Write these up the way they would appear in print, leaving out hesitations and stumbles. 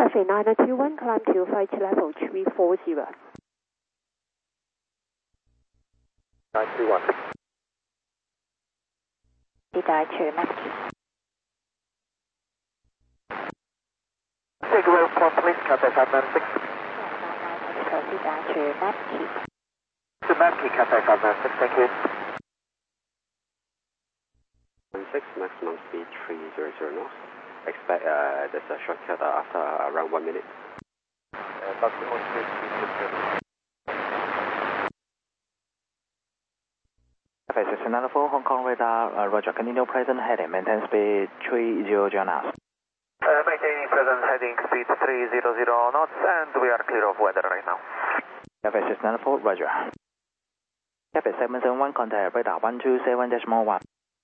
Cafe 9021, climb to flight level 340. 921. Departure Mankey. Take away from please, Cafe 596. Departure Mankey. To Mankey, Cafe 596, thank you. 16, maximum speed 300 knots. Expect there's a shortcut after around 1 minute. Maximum speed 300. Cafe 1694, Hong Kong radar, Roger, continue present heading, maintain speed 300 knots. Maintaining present heading speed 300 knots, and we are clear of weather right now. Cafe 1694, Roger. Cafe 771, contact radar 127.1.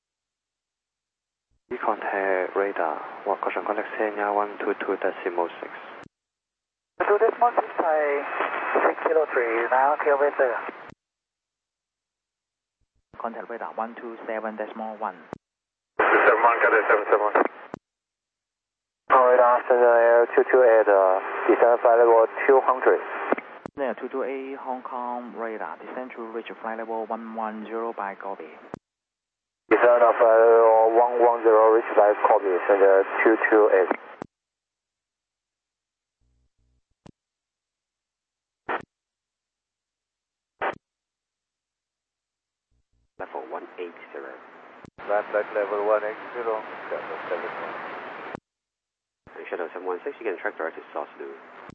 Contact radar, caution contact Senya 122.6. 2.6, 603, now clear weather. Contact radar 127.1. 271, contact 771. Radar, Air 228, descend flight level 200. 228 Hong Kong radar, descend to reach flight level 110 by copy. Descend of flight level 110, reach by copy, center 228. Level 180. Land flight level 180, Shuttle 716. Shuttle 716, you can track direct to source to.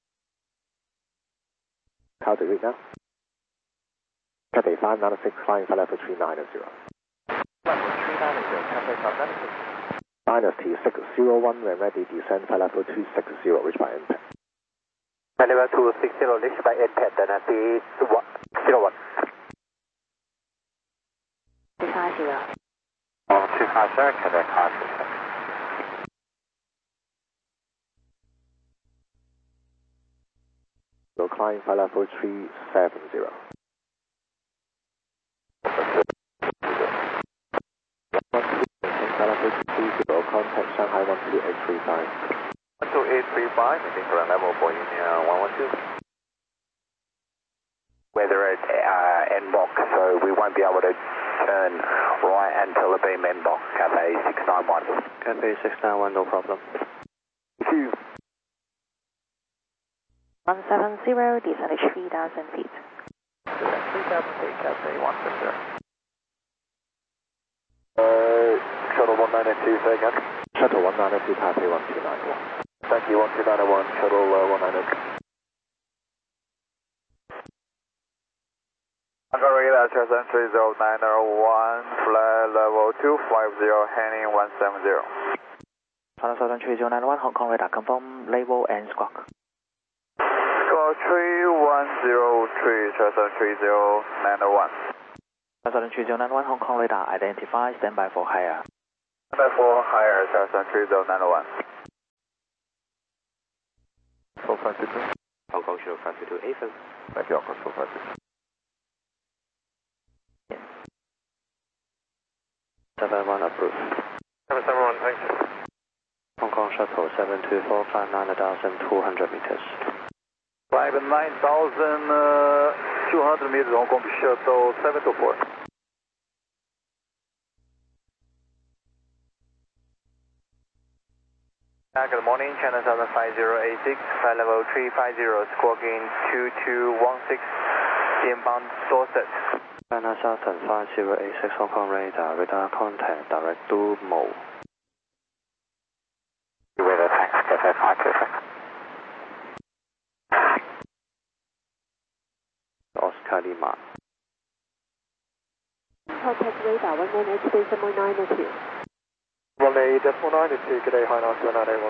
How to read now? Cathay 596, flying flight level 390. Level 390, Cathay 596. Dynasty 601, when ready, descend flight level 260, reach by impact. Flight level 260, reach by impact, Dynasty 601. 250. 250, Cathay 596. So climb flight level 370. Flight level 20, contact Shanghai 12835. 12835, meeting current level Boeing 112. Weather at N-Box, so we won't be able to turn right until the beam N-Box, Cathay 691. Cafe 691, no problem. Thank you. 170, descend 3,000 feet. 3,000 feet, Cathay 170. Shuttle 192, say again. Shuttle 192, Cathay 1291. Thank you, 1291, Shuttle 192. Radar, Chasson 30901, flight level 250, heading 170. China Southern 3091, Hong Kong radar, confirm label and squawk. Squawk 3103, Chasson 3091. China Southern 3091, Hong Kong radar, identify, standby for higher. Standby for higher, Chasson 3091. 4522. Hong Kong Shuttle 522, AFM. Thank you, Hong Kong Shuttle 522. 771 approved. 771, thank you. Hong Kong Shuttle 724, climb 9,200 meters. Climb 9,200 meters, Hong Kong Shuttle 724. Good morning, China Southern 5086, flight level 350, squawking 2216, inbound Dorset. China Southern 5086, Hong Kong radar, radar contact, direct to Mo. Weather, thanks, Cathay 526. Oscar Lima. Contact radar 118.992. 118.992, good day, high now, 981.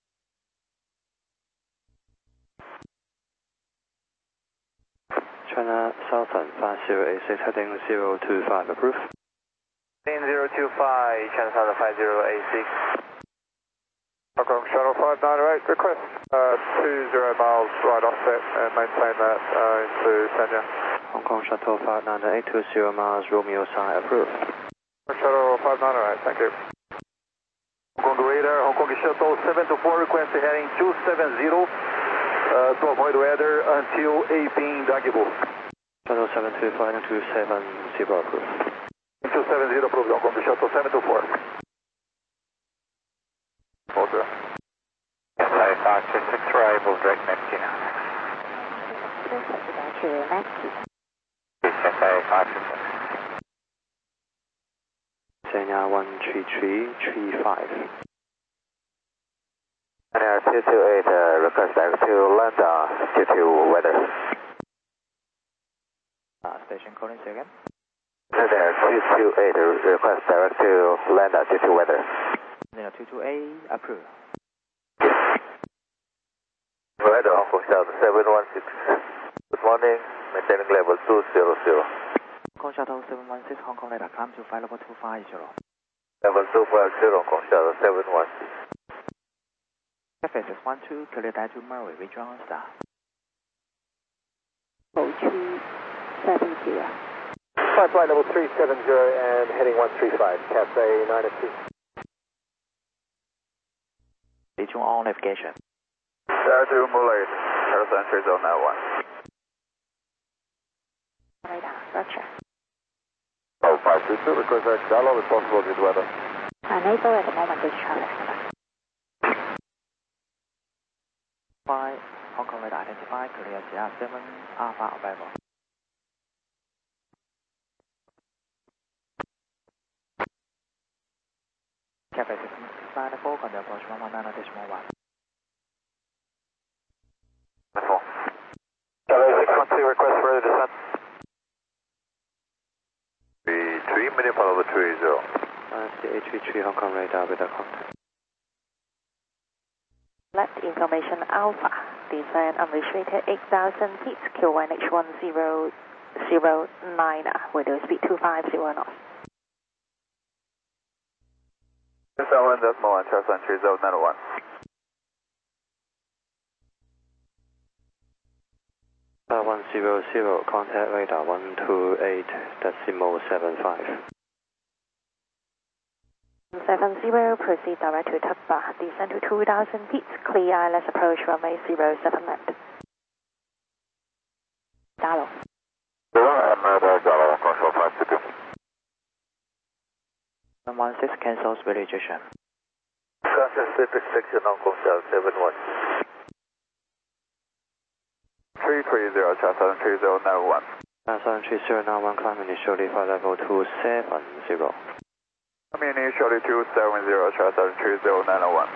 China Southern 5086, heading 025, approved. Heading 025, China Southern 5086. Hong Kong Shuttle 598, request 20 miles right offset and maintain that into Sanya. Hong Kong Shuttle 598, 20 miles, Romeo side, approved. Shuttle 598, thank you. Hong Kong radar, Hong Kong Shuttle 724, request heading 270 to avoid weather until 18 Dagibu. Shuttle 724 heading 270 approved. 270 approved, Hong Kong Shuttle 724. Over. SI 526 arrival, direct Neptune. SI 526. Sanya 13335. Sanya 228, request direct to land due to weather. Station calling again. There, 228, request direct to land due to weather. 228, approved. Weather, Hong Kong South 716. Good morning, maintaining level 200. Hong Kong Shuttle 716, Hong Kong radar, climb to flight level 250. Level 250, Hong Kong Shuttle 716. FSS 12, clear direct to Murray, regional star. 0270. Flight level 370 and heading 135, Cathay 9 at 2. Region all navigation. Direct to Mulay, Charles entry zone now 1. Radar, roger. Oh, 522, request direct dialogue if possible, good weather. Unable at the moment to traffic. 5, Hong Kong radar identified, clear Sierra 7, Alpha available. Cathay 694, contact approach 119.1. Cathay 612, request further descent. 3, minute follow 30. CH33 Hong Kong radar with a contact. Left information Alpha. Descend unrestricted 8,000 feet. QNH1009. With speed 250 knots. Southland Decimal 1, Charles entry zone 901. Star 100, contact radar 128.75. 70, proceed direct to Tapa. Descend to 2,000 feet. Clear ILS approach runway 07 left. Dialog. Dialog, Control 522. 116 cancels rejection. Cancel state restriction, Hong Kong South 71. 330, Charles entry zone 901. Southern 3091, climb initially flight level 270. I'm initially 270, Charles entry zone 901.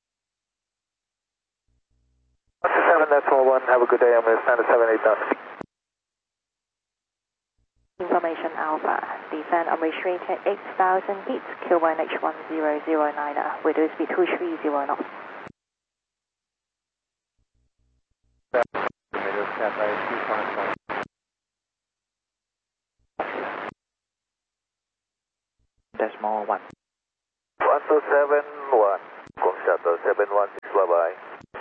7, that's 41, have a good day, I'm going to stand at 78 done. Information Alpha. Descend unrestricted 8,000 feet. QNH1009. With speed 230 knots. Decimal 1. 1271, Hong Shuttle 716, bye-bye.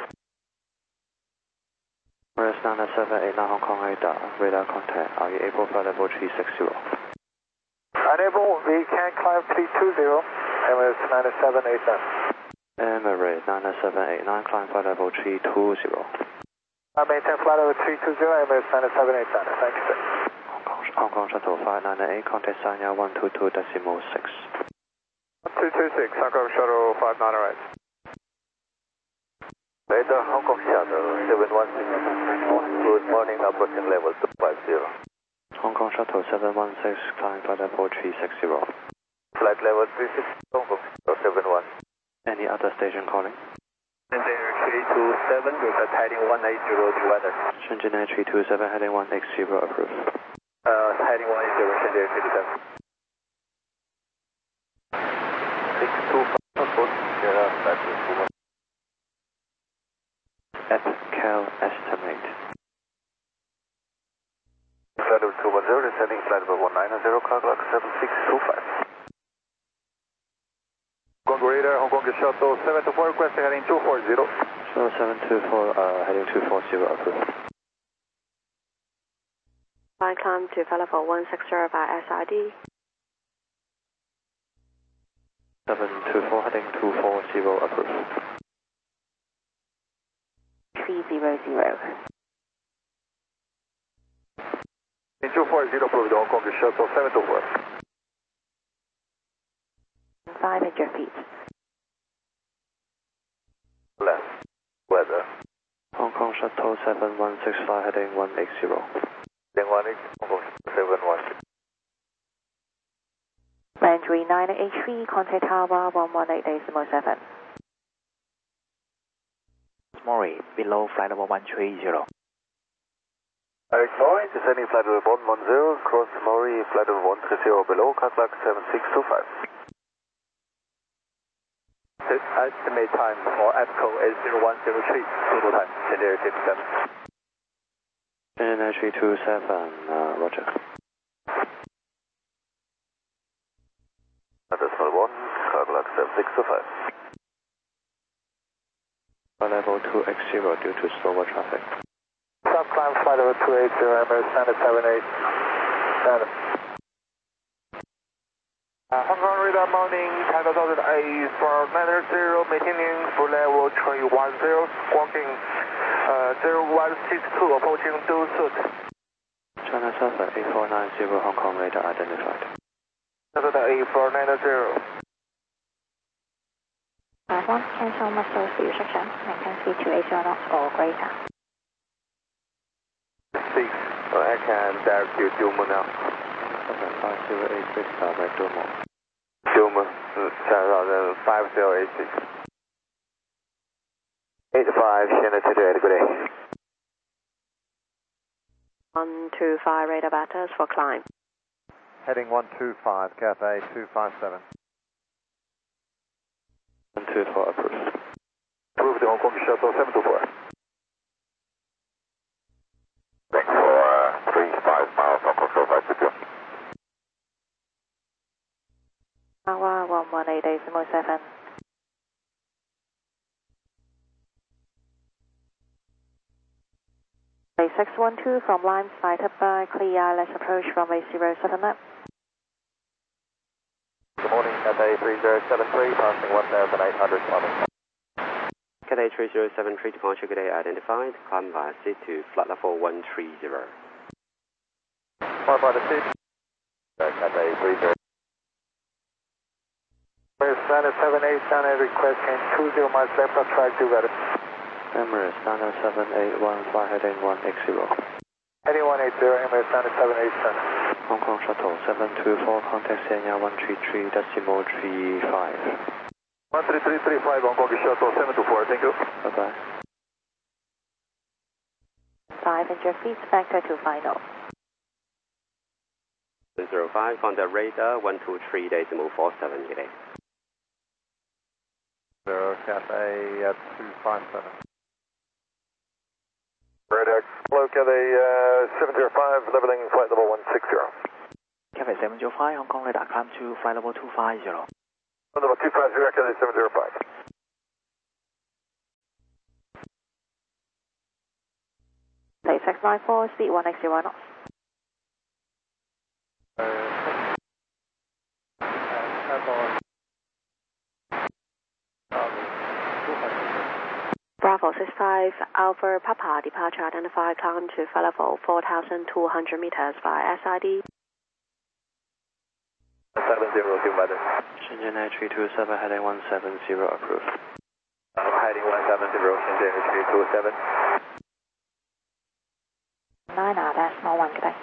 Whereas 9789 Hong Kong radar contact. Are you able flight level 360? Unable, we can climb 320, Emirates 9789. Emirates 9789, climb flight level 320. Maintain flight level 320, Emirates 9789, thank you sir. Hong Kong Shuttle 598, contact Sanya 122.6. 226, Hong Kong Shuttle 598. Radar Hong Kong Shuttle 716. Good morning, approaching level 250. Hong Kong Shuttle 716, climb flight level 360. Flight level 360, Hong Kong Shuttle 71. Any other station calling? Shenzhen 327, request heading 180 to weather. Shenzhen 327, heading 180, approved. Heading 180, Shenzhen 327. 625, Sierra, FCAL estimate. Flight level 210, descending flight level 190, car clock 7625. Hong Kong radar, Hong Kong Shuttle 724, request heading 240. Shuttle 724, heading 240, approved. Flight climb to flight level 160 by SRD. 724 heading 240 approved. 300. In 240 approved, Hong Kong Shuttle 724. 500 feet. Left. Weather. Hong Kong Shuttle 7165 heading 180. Heading 180, Hong Kong 716. Landry 983, contact tower 118.7. Mori, below flight level 130. Alex Mori, descending flight level 110, cross Mori, flight level 130 below, Cadillac 7625. Estimate time for EPCO is 0103, total time, 10:57. Engine 327, roger. Decimal 1, Cadillac 7625. Level 2X0 due to slower traffic. Stop climb flight level 280, Emirates Standard 78. Standard. Hong Kong radar mounting, China 1000 A490, maintaining full level 310, walking 0162, approaching Dusut. China 7 8490 Hong Kong radar identified. China A490. 1 cancel muscle fuel section, maintain speed to 80 knots or greater. 6, I can direct you to Dumo now. 5086 direct Dumo. Dumo, China 5086. 85, China 28, good day. 125 radar batters for climb. Heading 125, Cathay 257. 124 approved. Approved, Hong Kong Shuttle 724. Thanks for 35 miles, Hong Kong Shuttle 522. Tower 118.7. Bay 612 from Lime, sighted by clear, let's approach runway 07 left. Good morning, Cathay 3073, passing 1,800 kilometers. Cathay 3073, departure good day identified. Climb via seat to flight level 130. Fly by the seat. Cathay 30. Standard 78, Standard request in 20 miles left of track to weather. Emirates Standard 7815 heading 180. Heading 180, Emirates Standard 78 Standard. Hong Kong Shuttle 724 contact Sanya 133.35. 13335, Hong Kong Shuttle 724, thank you. Bye-bye. 500 feet, vector to final. 05, contact radar 123.47 good day. 0 Cathay at 257. Radar, hello, Cathay 705, leveling flight level 160. Cathay 705, Hong Kong radar climb to flight level 250. Level 250, Cathay 705. Play 694, speed 180 knots. Bravo 65, Alpha Papa, departure identified, climb to flight level 4,200 meters by SID. 702 weather. Shenzhen 327 heading 170 approved. Heading 170, Shenzhen 327. 9 RS, small 1 good day.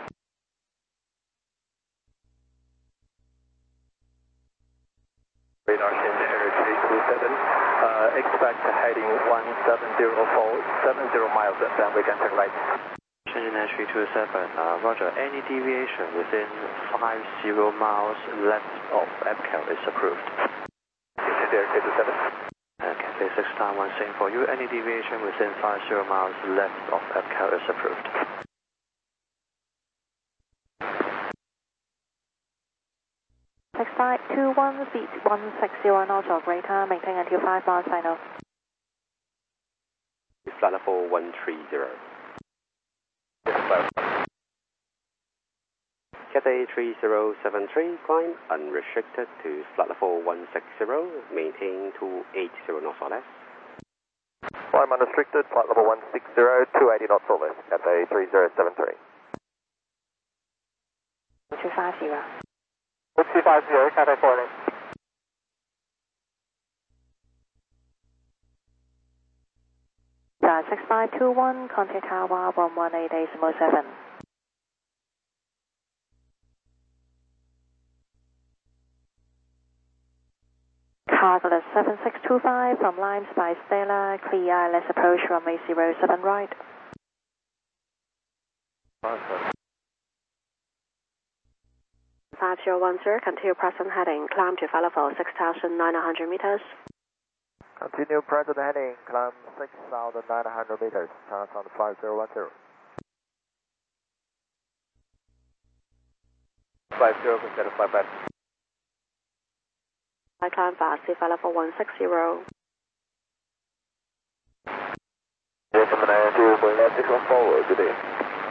Radar Shenzhen 327. Expect heading 170 for 70 miles, and then we can turn right. Shenzhen 327, roger. Any deviation within 50 miles left of EPCAL is approved. Shenzhen 327. Cathay 691, same for you. Any deviation within 50 miles left of EPCAL is approved. Six 521, speed 160 knots or greater, maintain until 5 miles final. Flight level 130. Cathay 3073, climb unrestricted to flight level 160, maintain 280 knots or less. Climb unrestricted, flight level 160, 280 knots or less, Cathay 3073. 250. 250, Cathay 40. Star 6521, contact tower 118.7. Cargolet 7625 from Limes by Stella, clear, let's approach runway 07 right. 5010, continue present heading, climb to flight level 6,900 meters. Continue present heading, climb 6,900 meters, chance on 5010. 50, consider flight back. I climb fast, flight level 160. Yes, I'm going to going left 6 forward, good day.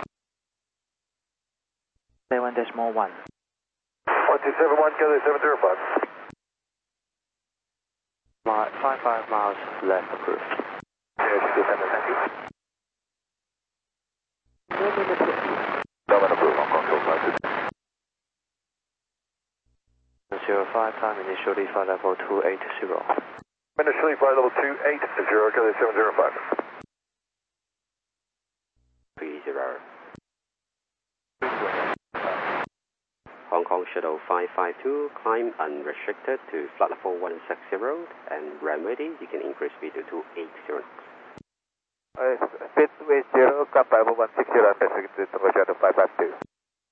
7.1. 1271, Cathay 705. 55 miles left approved. Yes, thank you. Government approved, Hong Kong, 05, time initially flight level 280. Initially flight level 280, Cathay 705. 30. Hong Kong Shuttle 552, climb unrestricted to flight level 160 and RAM ready, you can increase speed to 280. Speed with 0, climb level 160 and Pacific to 552.